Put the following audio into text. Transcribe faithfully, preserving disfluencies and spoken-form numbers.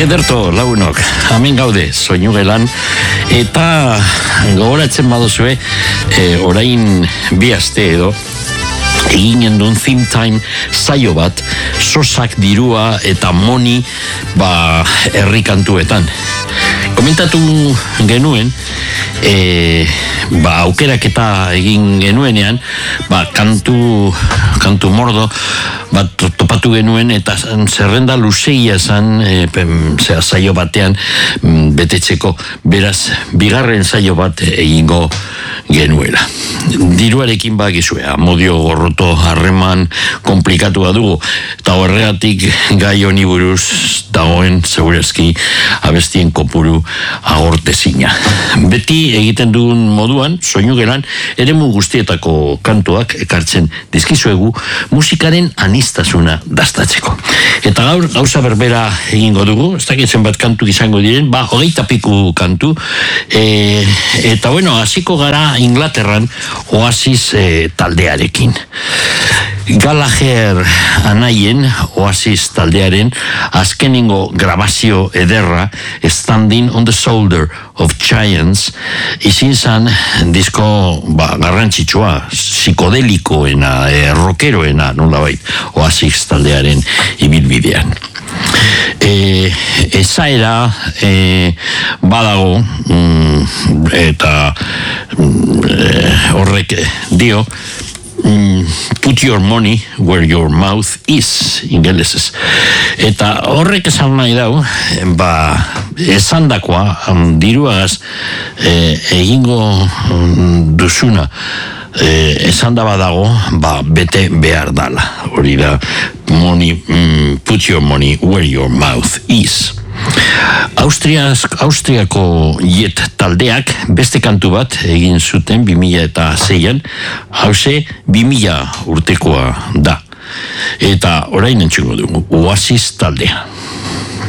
Ederto, lagunok, hemen gaude, soinu gelan, eta gogoratzen baduzue, e, orain bi aste edo, eginen duen theme time saio bat, sosak, dirua eta moni, ba, herrikantuetan. Komentatu genuen, e, ba, aukeraketa egin genuenean, ba, kantu, kantu mordo, bat topatu genuen, eta zerrenda luzeia zan, e, zera, saio batean betetzeko, beraz, bigarren saio bat egingo genuela. Diruarekin bagizue, amodio gorroto harreman komplikatua dugu, eta horregatik gai honi buruz dagoen segurezki abestien kopuru agortezina. Beti egiten dugun moduan, soinu gelan, eremu guztietako kantuak ekartzen dizkizuegu musikaren anistasuna dastatzeko. Eta gaur, gauza berbera egingo dugu, ez dakitzen bat kantu izango diren, ba, hogeita piku kantu, e, eta bueno, hasiko gara Inglaterran Oasis e, taldearekin. Gallagher anaien Oasis taldearen azkenengo grabazio ederra Standing on the Shoulder of Giants izin zan disko ba, garrantzitsua, psikodelikoena, e, rockeroena nolabait Oasis taldearen ibilbidean. E, ezaera e, badago mm, eta mm, e, horrek dio mm, put your money where your mouth is ingelesez, eta horrek esan nahi dau ba, esan dakoa um, diruagaz e, egingo um, duzuna Eh, esan da badago, ba, bete behar dala. Hori da, money, mm, put your money where your mouth is. Austrias, Austriako Jet taldeak beste kantu bat egin zuten bi mila seian, hause bi mila urtekoa da. Eta orain entzuko dugu, Oasis taldea.